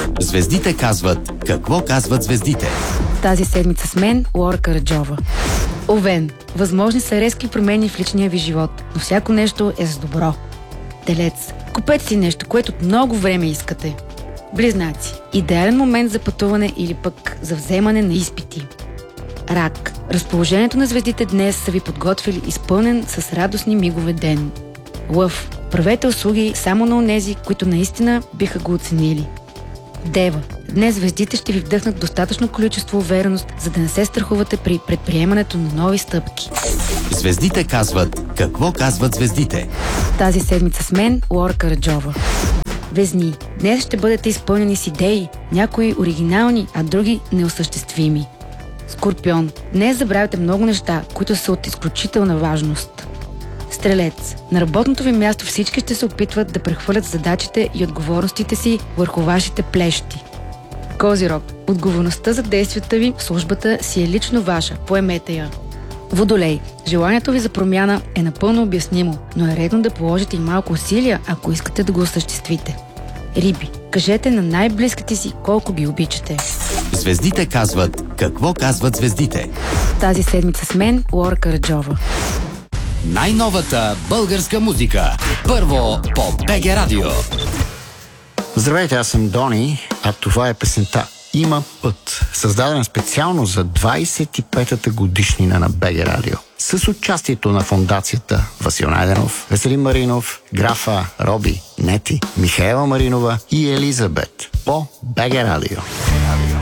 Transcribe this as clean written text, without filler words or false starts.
Звездите казват какво казват звездите. Тази седмица с мен Лора Караджова. Овен. Възможни са резки промени в личния ви живот, но всяко нещо е за добро. Телец. Купете си нещо, което от много време искате. Близнаци. Идеален момент за пътуване или пък за вземане на изпити. Рак. Разположението на звездите днес са ви подготвили изпълнен с радостни мигове ден. Лъв. Правете услуги само на онези, които наистина биха го оценили. Дева. Днес звездите ще ви вдъхнат достатъчно количество увереност, за да не се страхувате при предприемането на нови стъпки. Звездите казват какво казват звездите. Тази седмица с мен Лора Караджова. Везни. Днес ще бъдете изпълнени с идеи, някои оригинални, а други неосъществими. Скорпион. Днес забравяте много неща, които са от изключителна важност. Стрелец. На работното ви място всички ще се опитват да прехвърлят задачите и отговорностите си върху вашите плещи. Козирог. Отговорността за действията ви в службата си е лично ваша. Поемете я. Водолей. Желанието ви за промяна е напълно обяснимо, но е редно да положите и малко усилия, ако искате да го осъществите. Риби. Кажете на най-близките си колко ги обичате. Звездите казват какво казват звездите. Тази седмица с мен Лора Караджова. Най-новата българска музика. Първо по БГ Радио. Здравейте, аз съм Дони, а това е песента "Има път", създадена специално за 25-та годишнина на БГ Радио. С участието на фондацията Васил Найденов, Веселин Маринов, графа Роби, Нети, Михаела Маринова и Елизабет по БГ Радио.